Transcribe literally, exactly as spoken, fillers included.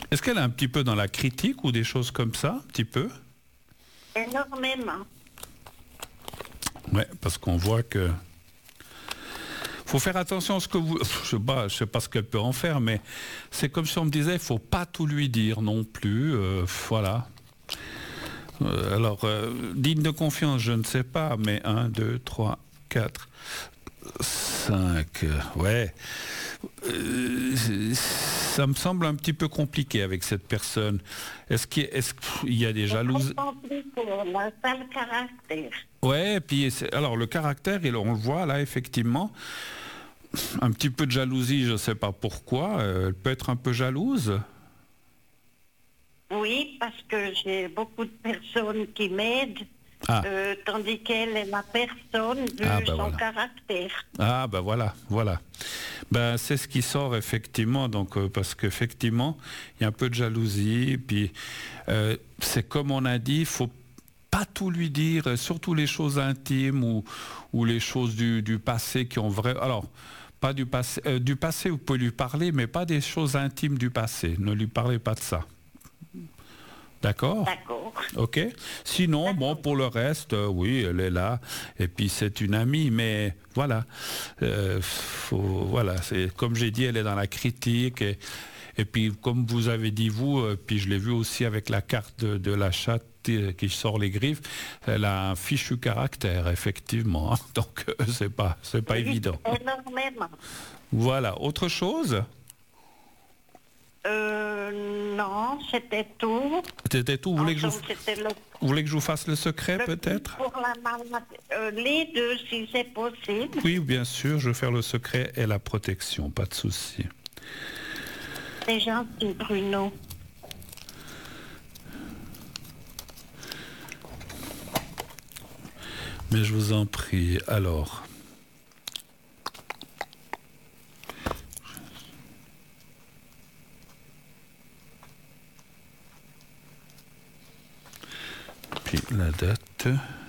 Est-ce qu'elle est un petit peu dans la critique ou des choses comme ça, un petit peu? Énormément. Ouais, parce qu'on voit que... faut faire attention à ce que vous... Je sais pas, je sais pas ce qu'elle peut en faire, mais c'est comme si on me disait, il faut pas tout lui dire non plus. Euh, voilà. Euh, alors, euh, digne de confiance, je ne sais pas, mais un, deux, trois, quatre, cinq, ouais. Euh, ça me semble un petit peu compliqué avec cette personne. Est-ce qu'il est qu'il y a des jalousies? Elle a pas le caractère. Ouais, et puis alors le caractère, on le voit là effectivement, un petit peu de jalousie, je ne sais pas pourquoi. Elle peut être un peu jalouse. Oui, parce que j'ai beaucoup de personnes qui m'aident, ah. euh, tandis qu'elle est la personne de ah, ben son voilà. caractère. Ah ben voilà, voilà. Ben c'est ce qui sort effectivement, donc euh, parce qu'effectivement il y a un peu de jalousie, puis euh, c'est comme on a dit, il faut pas tout lui dire, surtout les choses intimes ou, ou les choses du, du passé qui ont vrai. Alors pas du passé, euh, du passé vous pouvez lui parler, mais pas des choses intimes du passé. Ne lui parlez pas de ça. D'accord. D'accord. Ok. Sinon, bon, pour le reste, euh, oui, elle est là. Et puis c'est une amie, mais voilà. Euh, faut, voilà. C'est comme j'ai dit, elle est dans la critique. Et, et puis, comme vous avez dit vous, euh, puis je l'ai vu aussi avec la carte de, de la chatte qui sort les griffes. Elle a un fichu caractère, effectivement. Donc euh, c'est pas, c'est pas oui, évident. Énormément. Voilà. Autre chose? Euh, non, c'était tout. C'était tout. Vous voulez, que je vous... le... vous voulez que je vous fasse le secret, le peut-être? Pour la maladie, euh, les deux, si c'est possible. Oui, bien sûr, je vais faire le secret et la protection, pas de souci. C'est gentil, Bruno. Mais je vous en prie, alors... Puis la date...